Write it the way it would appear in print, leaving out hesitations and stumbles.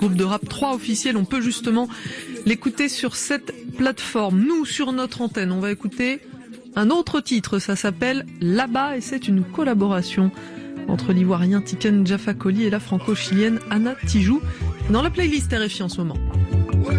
Groupe de rap 3 officiel, on peut justement l'écouter sur cette plateforme. Nous, sur notre antenne, on va écouter un autre titre, ça s'appelle Là-bas et c'est une collaboration entre l'ivoirien Tiken Jaffa Koly et la franco-chilienne Anna Tijoux dans la playlist RFI en ce moment.